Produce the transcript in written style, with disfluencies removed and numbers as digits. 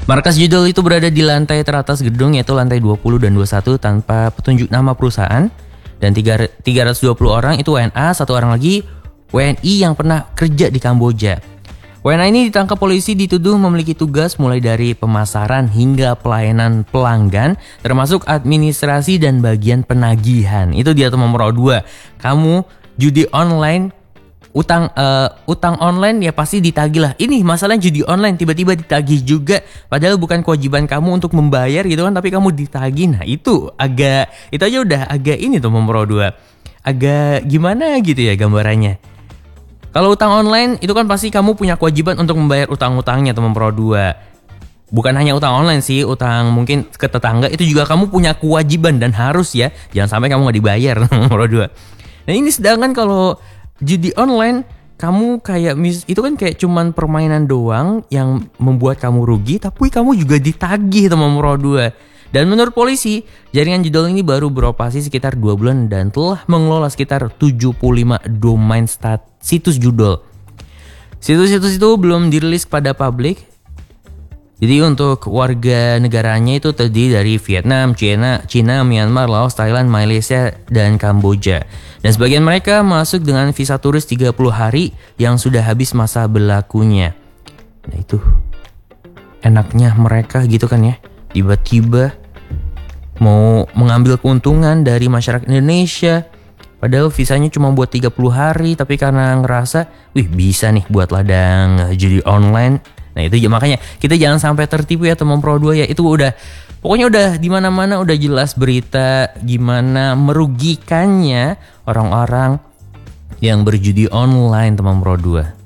Markas judul itu berada di lantai teratas gedung, yaitu lantai 20 dan 21 tanpa petunjuk nama perusahaan. Dan 320 orang itu WNA, satu orang lagi WNI yang pernah kerja di Kamboja. WNA ini ditangkap polisi dituduh memiliki tugas mulai dari pemasaran hingga pelayanan pelanggan, termasuk administrasi dan bagian penagihan. Itu dia tuh nomor 2. Kamu judi online, utang online ya pasti ditagih lah. Ini masalahnya judi online tiba-tiba ditagih juga, padahal bukan kewajiban kamu untuk membayar gitu kan, tapi kamu ditagih. Nah itu aja udah agak ini tuh nomor 2. Agak gimana gitu ya gambarannya. Kalau utang online itu kan pasti kamu punya kewajiban untuk membayar utang-utangnya tuh nomor 2. Bukan hanya utang online sih, utang mungkin ke tetangga itu juga kamu punya kewajiban dan harus ya. Jangan sampai kamu gak dibayar nomor 2. Nah ini sedangkan kalau judi online, kamu kayak itu kan kayak cuman permainan doang yang membuat kamu rugi, tapi kamu juga ditagih sama nomor 2. Dan menurut polisi, jaringan judul ini baru beroperasi sekitar 2 bulan dan telah mengelola sekitar 75 domain situs judul. Situs-situs itu belum dirilis kepada publik. Jadi untuk warga negaranya itu terdiri dari Vietnam, China, Myanmar, Laos, Thailand, Malaysia, dan Kamboja. Dan sebagian mereka masuk dengan visa turis 30 hari yang sudah habis masa berlakunya. Nah itu enaknya mereka gitu kan ya. Tiba-tiba mau mengambil keuntungan dari masyarakat Indonesia. Padahal visanya cuma buat 30 hari, tapi karena ngerasa, bisa nih buat ladang judi online. Nah itu makanya kita jangan sampai tertipu ya teman Pro 2 ya. Itu pokoknya udah di mana-mana udah jelas berita gimana merugikannya orang-orang yang berjudi online teman Pro 2.